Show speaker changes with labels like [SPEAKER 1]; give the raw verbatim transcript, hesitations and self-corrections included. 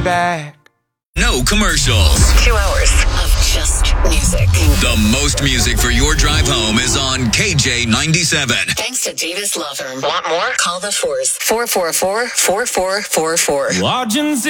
[SPEAKER 1] looking back.
[SPEAKER 2] No commercials.
[SPEAKER 3] Two hours of just music.
[SPEAKER 2] The most music for your drive home is on K J ninety-seven.
[SPEAKER 3] Thanks to Davis Law Firm. Want more? Call the Fours. four four four, four four four four.
[SPEAKER 1] Lodgings